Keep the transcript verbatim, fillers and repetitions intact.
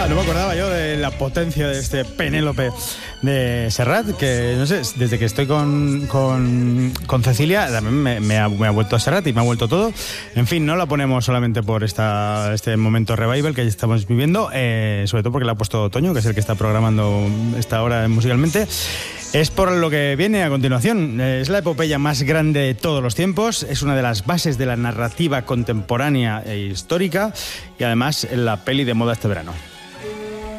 no me acordaba yo de la potencia de este Penélope de Serrat, que no sé, desde que estoy con, con, con Cecilia también me, me, ha, me ha vuelto a Serrat y me ha vuelto todo. En fin, no la ponemos solamente por esta, este momento revival que estamos viviendo, eh, sobre todo porque la ha puesto Toño, que es el que está programando esta hora musicalmente. Es por lo que viene a continuación. Es la epopeya más grande de todos los tiempos, es una de las bases de la narrativa contemporánea e histórica y además la peli de moda este verano.